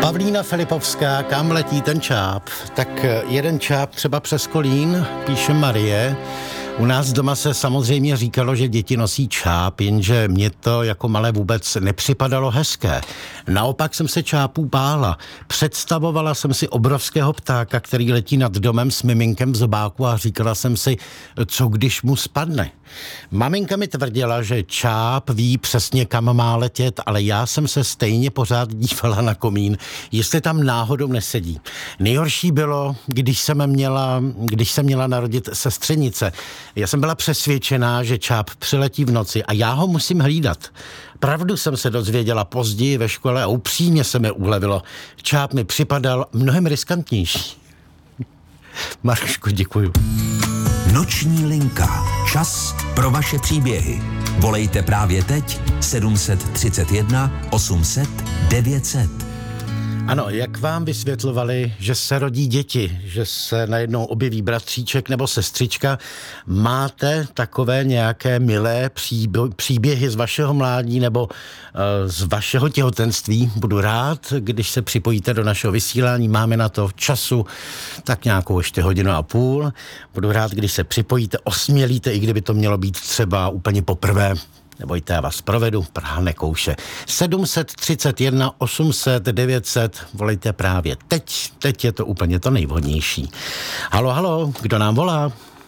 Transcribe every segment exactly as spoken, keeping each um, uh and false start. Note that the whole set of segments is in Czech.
Pavlína Filipovská, kam letí ten čáp? Tak jeden čáp třeba přes Kolín, píše Marie. U nás doma se samozřejmě říkalo, že děti nosí čáp, jenže mě to jako malé vůbec nepřipadalo hezké. Naopak jsem se čápů bála. Představovala jsem si obrovského ptáka, který letí nad domem s miminkem v zobáku a říkala jsem si, co když mu spadne. Maminka mi tvrdila, že čáp ví přesně, kam má letět, ale já jsem se stejně pořád dívala na komín, jestli tam náhodou nesedí. Nejhorší bylo, když jsem měla, když jsem měla narodit sestřenice. Já jsem byla přesvědčená, že čáp přiletí v noci a já ho musím hlídat. Pravdu jsem se dozvěděla později ve škole a upřímně se mi ulevilo. Čáp mi připadal mnohem riskantnější. Marško, děkuju. Noční linka. Čas pro vaše příběhy. Volejte právě teď sedm set třicet jedna osm set devět set. Ano, jak vám vysvětlovali, že se rodí děti, že se najednou objeví bratříček nebo sestřička, máte takové nějaké milé příběhy z vašeho mládí nebo uh, z vašeho těhotenství? Budu rád, když se připojíte do našeho vysílání, máme na to času tak nějakou ještě hodinu a půl. Budu rád, když se připojíte, osmělíte, i kdyby to mělo být třeba úplně poprvé. Nebojte, já vás provedu, Praha nekouše. sedm set třicet jedna osm set devět set, volejte právě teď, teď je to úplně to nejvhodnější. Halo, halo, kdo nám volá?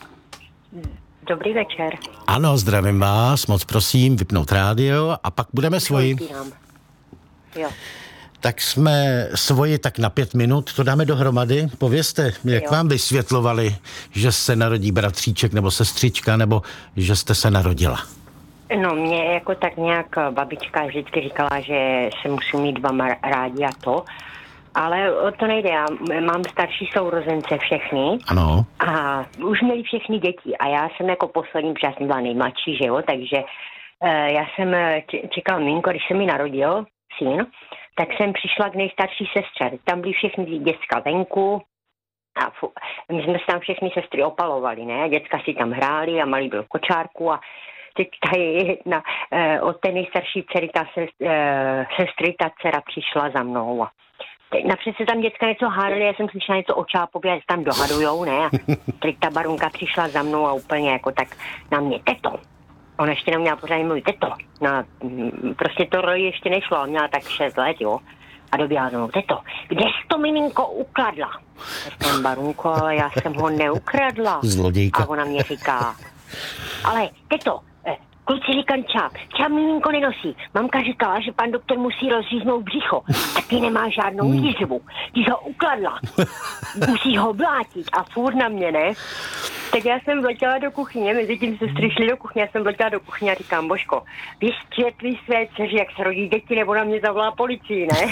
Dobrý večer. Ano, zdravím vás, moc prosím, vypnout rádio a pak budeme svoji... Jo. Tak jsme svoji tak na pět minut, to dáme dohromady. Povězte, jak jo. vám vysvětlovali, že se narodí bratříček nebo sestřička, nebo že jste se narodila? No, mě jako tak nějak babička vždycky říkala, že se musí mít dva rádi a to, ale o to nejde. Já mám starší sourozence všechny. Ano. A už měli všechny děti a já jsem jako poslední, protože já jsem byla nejmladší, že jo, takže uh, já jsem čekala minko, když se mi narodil syn, tak jsem přišla k nejstarší sestře. Tam byly všechny děcka venku a fu, my jsme se tam všechny sestry opalovali, ne? Děcka si tam hráli a malý byl v kočárku a teď tady jedna eh, od té nejstarší dcery, ta se, eh, sestry, ta dcera přišla za mnou. A teď napřed se tam děcka něco hádali, já jsem slyšela něco o čápově, že se tam dohadujou, ne? A teď ta barunka přišla za mnou a úplně jako tak na mě, teto. Ona ještě neměla pořádně mluvit, teto. No, prostě to roj ještě nešlo, ona měla tak šest let, jo. A doběhla za mnou, teto, kde jsi to miminko ukradla? Říkám, barunko, ale já jsem ho neukradla. Zlodějka. A ona mě říká, ale teto, kluci říkám čáp, čáp miminko nenosí. Mamka říkala, že pan doktor musí rozříznout břicho. A ty nemá žádnou jízvu. Ty ho ukladla. Musí ho blátit. A furt na mě, ne? Tak já jsem vletěla do kuchyně, mezi tím sestry šli do kuchyně, já jsem vletěla do kuchyně a říkám, Božko, vysvětlí své dceři, jak se rodí děti, nebo na mě zavolá policii, ne?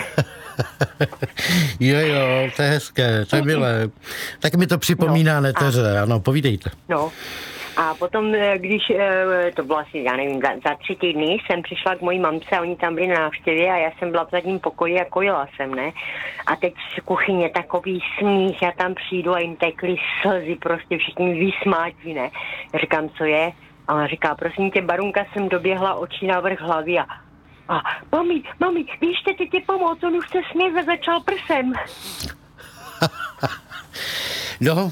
jo, jo, to je hezké, to je milé. Tak mi to připomíná no, neteře, a... ano, povídejte. No. A potom, když, to bylo asi, já nevím, za, za tři týdny jsem přišla k mojí mamce a oni tam byli na návštěvě a já jsem byla v zadním pokoji a kojila jsem, ne? A teď v kuchyně takový smích, já tam přijdu a jim tekly slzy, prostě všichni vysmátí, ne? Já říkám, co je? A ona říká, prosím tě, barunka, jsem doběhla očí na vrch hlavy a a mami, mami, běžte, teď tě pomoct, on už se smět a začal prsem. No,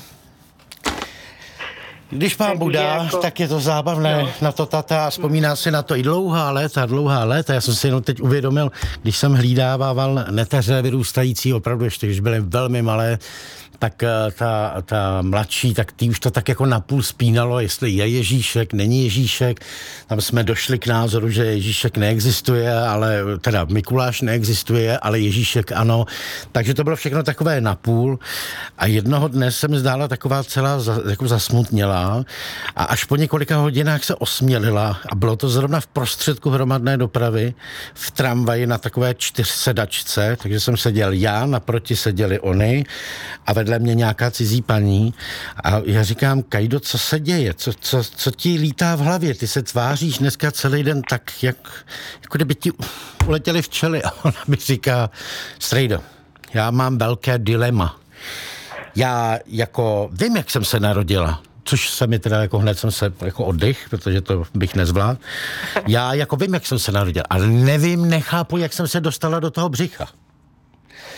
když pán Bůh dá, jako... tak je to zábavné, no. Na to tata, vzpomíná si na to i dlouhá léta, dlouhá léta. Já jsem si jenom teď uvědomil, když jsem hlídával neteře vyrůstající, opravdu ještě, když byly velmi malé, tak ta, ta mladší, tak ty už to tak jako napůl spínalo, jestli je Ježíšek, není Ježíšek. Tam jsme došli k názoru, že Ježíšek neexistuje, ale teda Mikuláš neexistuje, ale Ježíšek ano. Takže to bylo všechno takové napůl. A jednoho dne se mi zdála taková celá jako zasmutnělá a až po několika hodinách se osmělila a bylo to zrovna v prostředku hromadné dopravy v tramvaji na takové čtyřsedačce, takže jsem seděl já, naproti seděli oni a vedle mě nějaká cizí paní a já říkám, Kajdo, co se děje? Co, co, co ti lítá v hlavě? Ty se tváříš dneska celý den tak, jak, jako kdyby ti uletěli včely. A ona mi říká, Strejdo, já mám velké dilema. Já jako vím, jak jsem se narodila, což se mi teda jako hned jsem se jako oddych, protože to bych nezvládl. Já jako vím, jak jsem se narodila, ale nevím, nechápu, jak jsem se dostala do toho břicha.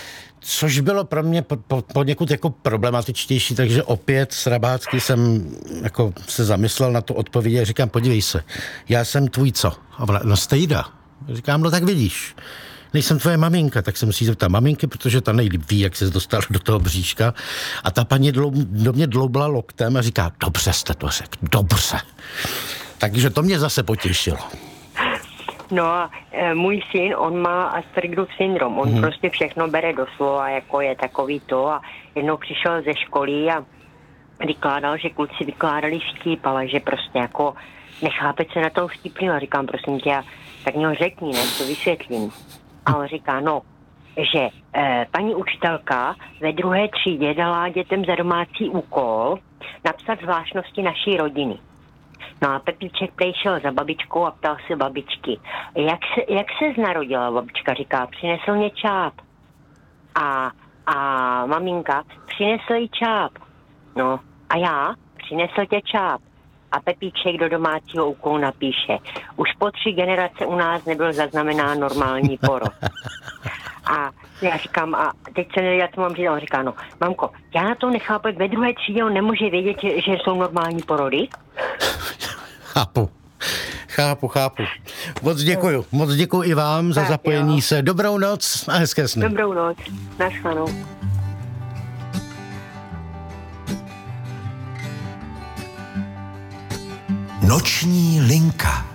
což bylo pro mě po, po, poněkud jako problematičtější, takže opět srabácky jsem jako se zamyslel na tu odpověď a říkám, podívej se, já jsem tvůj co? A ona, no Stejda. Říkám, no tak vidíš, nejsem tvoje maminka, tak se musí zeptat maminky, protože ta nejlíp ví, jak se dostala do toho bříška. A ta paní dlou, do mě dloubla loktem a říká, dobře jste to řekl, dobře. Takže to mě zase potěšilo. No a e, můj syn, on má Aspergerův syndrom, on hmm. prostě všechno bere doslova, jako je takový to a jednou přišel ze školy a vykládal, že kluci vykládali vtip, ale že prostě jako nechápe se na toho vtipný a říkám, prosím tě, tak mě ho řekni, ne, to vysvětlím. A on říká, no, že e, paní učitelka ve druhé třídě dala dětem za domácí úkol napsat zvláštnosti naší rodiny. No a Pepíček šel za babičkou a ptal se babičky, jak se, jak se znarodila? Babička říká, přinesl mě čáp. A, a maminka, přinesl jí čáp. No a já, přinesl tě čáp. A Pepíček do domácího úkolu napíše, už po tři generace u nás nebyl zaznamenán normální porod. A já říkám, a teď se nevěděla, co mám říct, on říká, no, mamko, já na to nechápu, ve druhé třídě on nemůže vědět, že jsou normální porody? Chápu, chápu, chápu. Moc děkuju, moc děkuju i vám tak, za zapojení jo. se. Dobrou noc a hezké sny. Dobrou noc, naschledanou. Noční linka.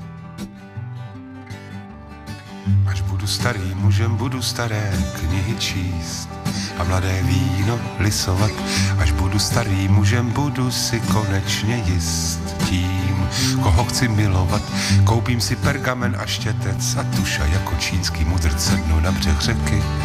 Až budu starý mužem, budu staré knihy číst a mladé víno lisovat. Až budu starý mužem, budu si konečně jist tím, koho chci milovat. Koupím si pergamen a štětec a tuša jako čínský mudrc sednu na břeh řeky.